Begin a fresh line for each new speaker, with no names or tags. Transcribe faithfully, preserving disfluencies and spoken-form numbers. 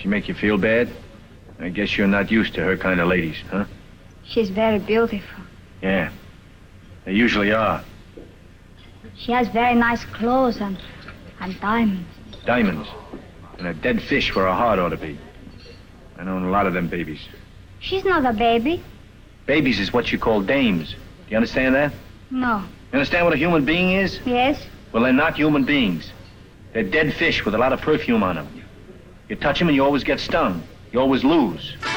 She make you feel bad? I guess you're not used to her kind of ladies, huh?
She's very beautiful.
Yeah. They usually are.
She has very nice clothes and, and diamonds.
Diamonds. And a dead fish where her heart ought to be. I know a lot of them babies.
She's not a baby.
Babies is what you call dames. Do you understand that?
No.
You understand what a human being is?
Yes?
Well, they're not human beings. They're dead fish with a lot of perfume on them. You touch them and you always get stung. You always lose.